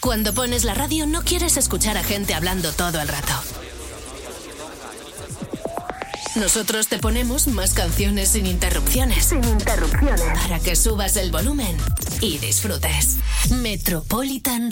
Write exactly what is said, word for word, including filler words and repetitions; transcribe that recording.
Cuando pones la radio no quieres escuchar a gente hablando todo el rato. Nosotros te ponemos más canciones sin interrupciones. Sin interrupciones. Para que subas el volumen y disfrutes. Metropolitan